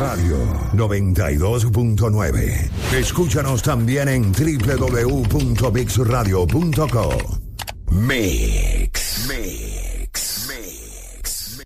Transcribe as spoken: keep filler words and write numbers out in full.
Radio noventa y dos punto nueve. Escúchanos también en doble u doble u doble u punto mix radio punto co. Mix.